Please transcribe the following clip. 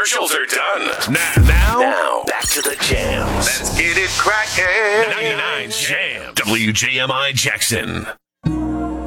Commercials are done. Now, back to the jams. Let's get it crackin'. 99 Jam. WJMI Jackson.